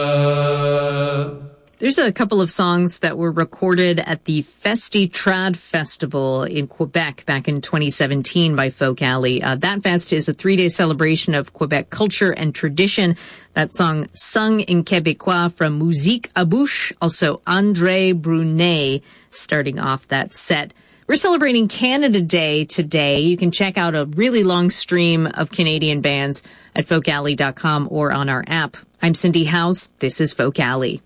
There's a couple of songs that were recorded at the Festi-Trad Festival in Quebec back in 2017 by Folk Alley. That fest is a 3-day celebration of Quebec culture and tradition. That song, sung in Québécois from Musique à Bouche, also André Brunet, starting off that set. We're celebrating Canada Day today. You can check out a really long stream of Canadian bands at folkalley.com or on our app. I'm Cindy House. This is Folk Alley.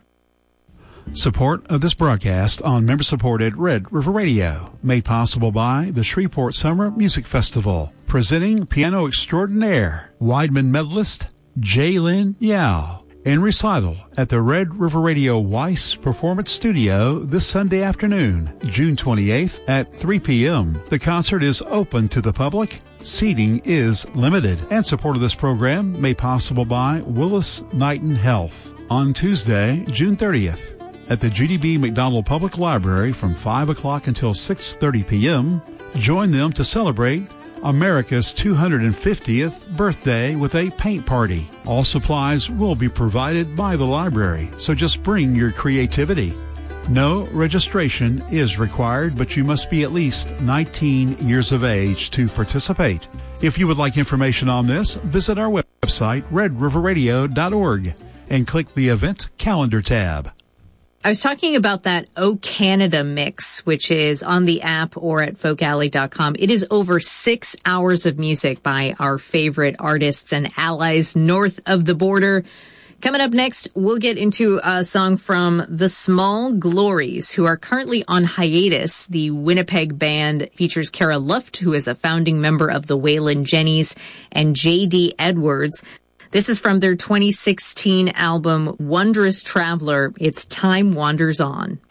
Support of this broadcast on member-supported Red River Radio, made possible by the Shreveport Summer Music Festival, presenting piano extraordinaire, Weidman medalist Jaylin Yao, in recital at the Red River Radio Weiss Performance Studio this Sunday afternoon, June 28th at 3 p.m. The concert is open to the public. Seating is limited. And support of this program made possible by Willis Knighton Health. On Tuesday, June 30th, at the Judy B. McDonald Public Library from 5 o'clock until 6:30 p.m. Join them to celebrate America's 250th birthday with a paint party. All supplies will be provided by the library, so just bring your creativity. No registration is required, but you must be at least 19 years of age to participate. If you would like information on this, visit our website, redriverradio.org, and click the event calendar tab. I was talking about that O Canada mix, which is on the app or at folkalley.com. It is over 6 hours of music by our favorite artists and allies north of the border. Coming up next, we'll get into a song from The Small Glories, who are currently on hiatus. The Winnipeg band features Kara Luft, who is a founding member of the Waylon Jennys, and J.D. Edwards. This is from their 2016 album, Wondrous Traveler. It's Time Wanders On.